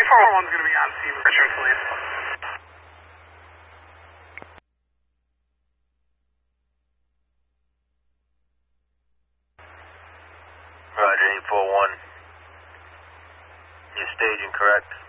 841's going to be on scene with Richmond Police. Roger, 841. You're staging, correct?